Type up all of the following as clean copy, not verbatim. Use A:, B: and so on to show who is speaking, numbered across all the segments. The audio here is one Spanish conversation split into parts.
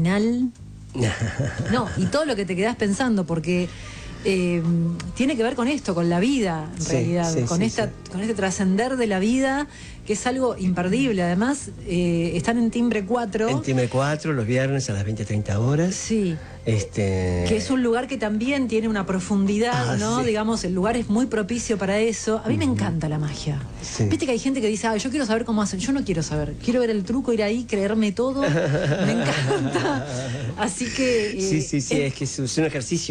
A: final. No, y todo lo que te quedás pensando, porque tiene que ver con esto, con la vida, en realidad, con este trascender de la vida, que es algo imperdible. Además, están en Timbre 4.
B: En Timbre 4, los viernes a las 20:30 horas.
A: Sí. Que es un lugar que también tiene una profundidad, ¿no? Sí. Digamos, el lugar es muy propicio para eso. A mí me encanta la magia. Sí. Viste que hay gente que dice, yo quiero saber cómo hacen. Yo no quiero saber. Quiero ver el truco, ir ahí, creerme todo. Me encanta. Así que...
B: Sí, es que es un ejercicio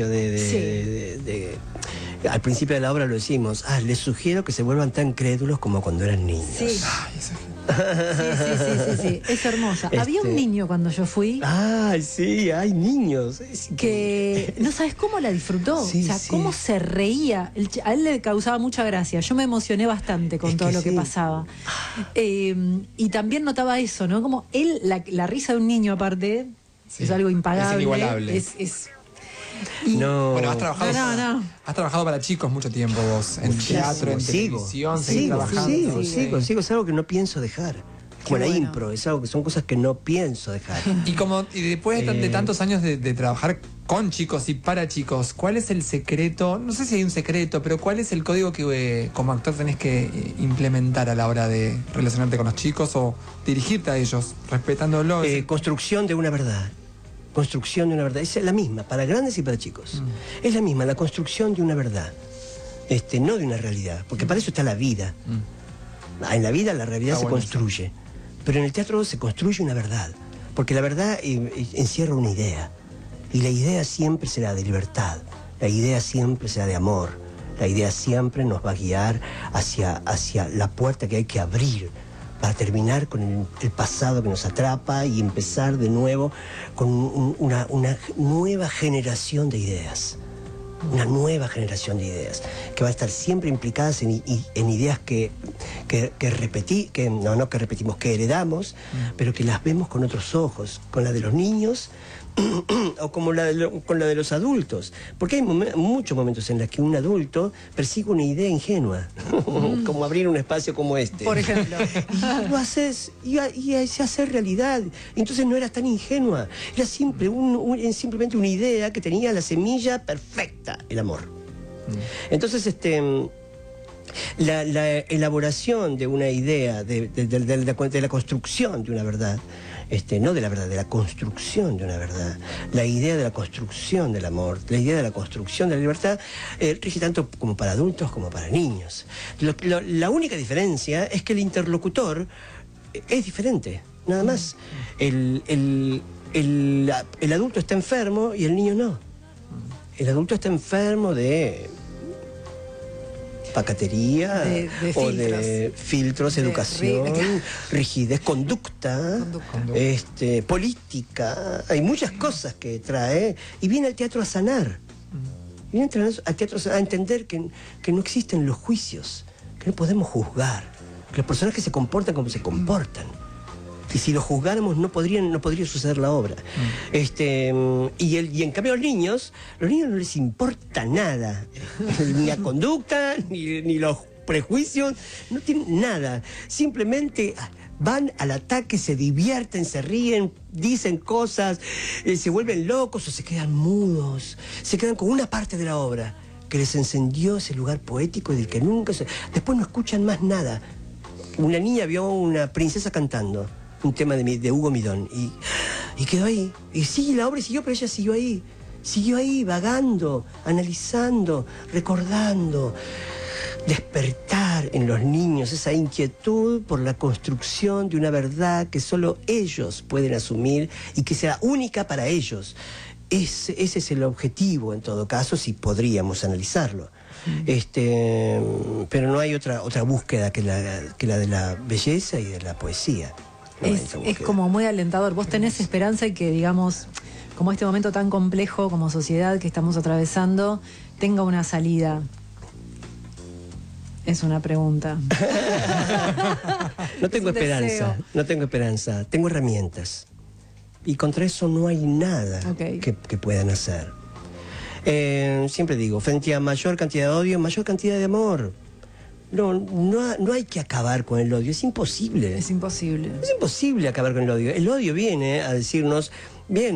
B: al principio de la obra lo decimos, les sugiero que se vuelvan tan crédulos como cuando eran niños.
A: Sí. Sí, es hermosa. Había un niño cuando yo fui.
B: Sí, hay niños.
A: Que no sabes cómo la disfrutó. O sea, cómo se reía. A él le causaba mucha gracia. Yo me emocioné bastante con todo lo que pasaba. Y también notaba eso, ¿no? Como él, la risa de un niño aparte, es algo impagable.
C: Es inigualable. Bueno, has trabajado para chicos mucho tiempo vos, en teatro, en televisión, trabajando.
B: Sigo, es algo que no pienso dejar. Como la impro, es algo que son cosas que no pienso dejar.
C: Y después de tantos años de trabajar con chicos y para chicos, ¿cuál es el secreto? No sé si hay un secreto, pero ¿cuál es el código que como actor tenés que implementar a la hora de relacionarte con los chicos o dirigirte a ellos, respetándolo?
B: Construcción de una verdad. Construcción de una verdad. Es la misma, para grandes y para chicos. Es la misma, la construcción de una verdad. No de una realidad, porque para eso está la vida. En la vida la realidad se construye. Pero en el teatro se construye una verdad. Porque la verdad encierra una idea. Y la idea siempre será de libertad. La idea siempre será de amor. La idea siempre nos va a guiar hacia la puerta que hay que abrir para terminar con el pasado que nos atrapa y empezar de nuevo con una nueva generación de ideas. Una nueva generación de ideas que va a estar siempre implicadas en ideas que heredamos, pero que las vemos con otros ojos, con la de los niños o con la de los adultos, porque hay muchos momentos en los que un adulto persigue una idea ingenua, como abrir un espacio como este,
A: por ejemplo,
B: y lo haces y se hace realidad. Entonces no era tan ingenua, era simplemente una idea que tenía la semilla perfecta, el amor. Entonces la elaboración de una idea, de la construcción de una verdad, no de la verdad, de la construcción de una verdad, la idea de la construcción del amor, la idea de la construcción de la libertad, rige tanto como para adultos como para niños. La única diferencia es que el interlocutor es diferente, nada más. El adulto está enfermo y el niño no. El adulto está enfermo de pacatería, o de filtros, educación, rigidez, conducta, política. Hay muchas cosas que trae y viene al teatro a sanar. Viene al teatro a entender que no existen los juicios, que no podemos juzgar, que los personajes se comportan como se comportan. Y si lo juzgáramos no podría suceder la obra. Y en cambio a los niños no les importa nada. Ni la conducta, ni los prejuicios, no tienen nada. Simplemente van al ataque, se divierten, se ríen, dicen cosas, se vuelven locos o se quedan mudos. Se quedan con una parte de la obra que les encendió ese lugar poético y del que después no escuchan más nada. Una niña vio a una princesa cantando un tema de Hugo Midón y quedó ahí. Y sí, la obra siguió, pero ella siguió ahí, vagando, analizando, recordando. Despertar en los niños esa inquietud por la construcción de una verdad que solo ellos pueden asumir y que sea única para ellos. Ese es el objetivo, en todo caso, si podríamos analizarlo. Pero no hay otra búsqueda que la de la belleza y de la poesía.
A: Es como muy alentador. Vos tenés esperanza y que, digamos, como este momento tan complejo como sociedad que estamos atravesando, tenga una salida. Es una pregunta.
B: No tengo esperanza, tengo herramientas. Y contra eso no hay nada que puedan hacer. Siempre digo, frente a mayor cantidad de odio, mayor cantidad de amor. No hay que acabar con el odio, es imposible.
A: Es imposible.
B: Es imposible acabar con el odio. El odio viene a decirnos, bien,